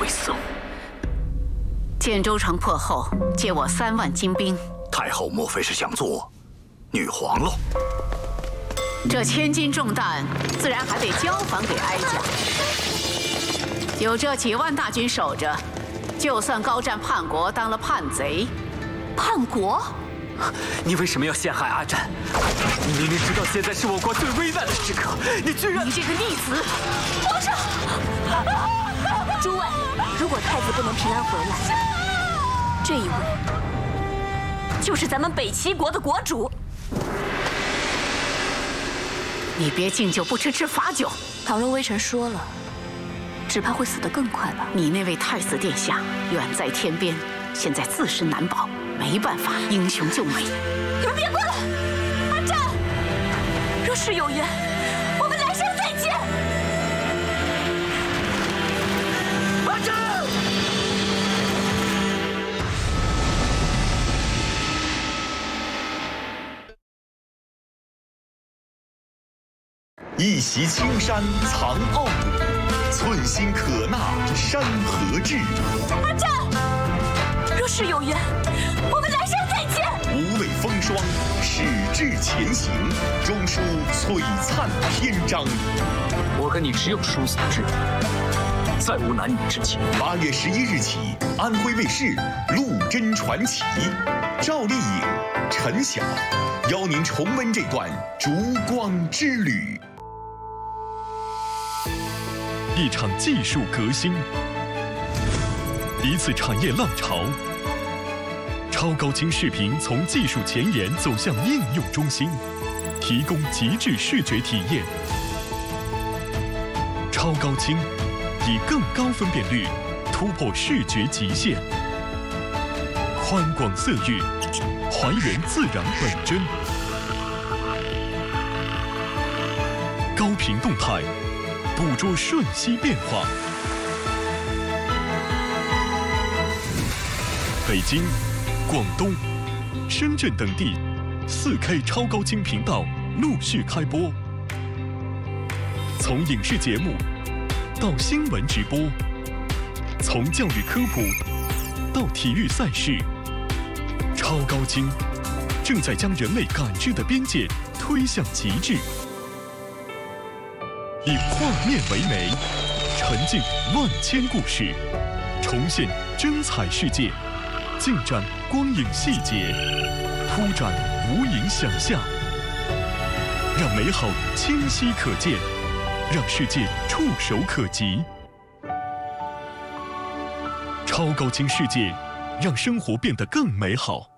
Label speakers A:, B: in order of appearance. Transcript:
A: 会死。
B: 建州城破后，借我3万精兵。
A: 太后莫非是想做女皇喽？
B: 这千斤重担，自然还得交还给哀家。有这几万大军守着，就算高湛叛国当了叛贼，
C: 叛国？
D: 你为什么要陷害阿占？你明明知道现在是我国最危难的时刻，你居然……
B: 你这个逆子！
C: 皇上，诸位，如果太子不能平安回来，这一位就是咱们北齐国的国主。
B: 你别敬酒不吃罚酒。
C: 倘若微臣说了，只怕会死得更快吧？
B: 你那位太子殿下远在天边，现在自身难保，没办法，英雄救美。
C: 你们别过来！阿占，若是有缘，我们来生再见。
D: 阿占！
E: 一袭青衫藏傲骨，寸心可纳山河志。
C: 阿占，若是有缘，我们来生再见。
E: 无畏风霜，矢志前行，终书璀璨篇章。
A: 我跟你只有殊死之缘，再无男女之情。
E: 8月11日起，安徽卫视《陆贞传奇》，赵丽颖、陈晓邀您重温这段烛光之旅。
F: 一场技术革新，一次产业浪潮。超高清视频从技术前沿走向应用中心，提供极致视觉体验。超高清以更高分辨率突破视觉极限，宽广色域还原自然本真，高频动态捕捉瞬息变化。北京、广东、深圳等地4K 超高清频道陆续开播，从影视节目到新闻直播，从教育科普到体育赛事，超高清正在将人类感知的边界推向极致。以画面为媒，沉浸万千故事，重现真彩世界，尽展光影细节，铺展无垠想象，让美好清晰可见，让世界触手可及。超高清世界，让生活变得更美好。